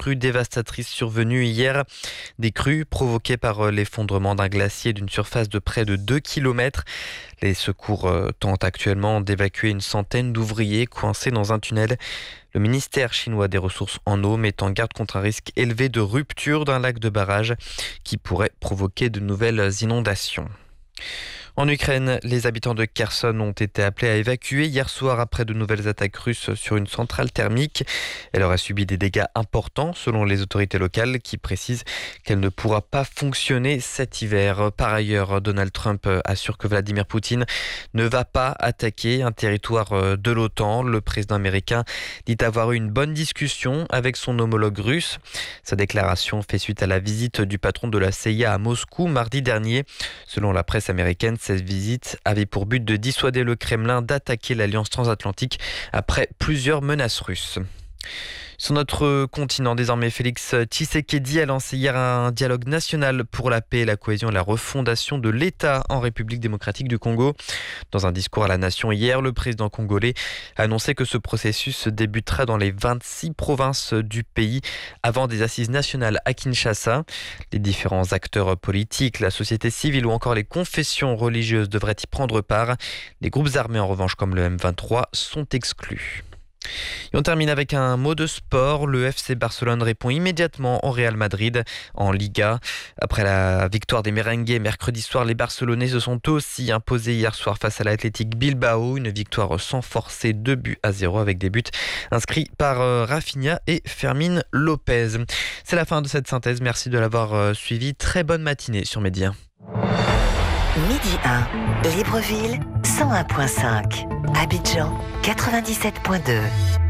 crues dévastatrices survenues hier. Des crues provoquées par l'effondrement d'un glacier d'une surface de près de 2 km. Les secours tentent actuellement d'évacuer une centaine d'ouvriers coincés dans un tunnel. Le ministère chinois des ressources en eau met en garde contre un risque élevé de rupture d'un lac de barrage qui pourrait provoquer de nouvelles inondations. En Ukraine, les habitants de Kherson ont été appelés à évacuer hier soir après de nouvelles attaques russes sur une centrale thermique. Elle aurait subi des dégâts importants selon les autorités locales qui précisent qu'elle ne pourra pas fonctionner cet hiver. Par ailleurs, Donald Trump assure que Vladimir Poutine ne va pas attaquer un territoire de l'OTAN. Le président américain dit avoir eu une bonne discussion avec son homologue russe. Sa déclaration fait suite à la visite du patron de la CIA à Moscou mardi dernier. Selon la presse américaine, cette visite avait pour but de dissuader le Kremlin d'attaquer l'Alliance transatlantique après plusieurs menaces russes. Sur notre continent, désormais, Félix Tshisekedi a lancé hier un dialogue national pour la paix, la cohésion et la refondation de l'État en République démocratique du Congo. Dans un discours à la nation hier, le président congolais a annoncé que ce processus débutera dans les 26 provinces du pays avant des assises nationales à Kinshasa. Les différents acteurs politiques, la société civile ou encore les confessions religieuses devraient y prendre part. Les groupes armés, en revanche, comme le M23, sont exclus. Et on termine avec un mot de sport. Le FC Barcelone répond immédiatement au Real Madrid en Liga. Après la victoire des Merengues mercredi soir, les Barcelonais se sont aussi imposés hier soir face à l'Athletic Bilbao. Une victoire sans forcer, 2-0 avec des buts inscrits par Rafinha et Fermín López. C'est la fin de cette synthèse. Merci de l'avoir suivi. Très bonne matinée sur Média. Midi 1, Libreville 101.5, Abidjan 97.2.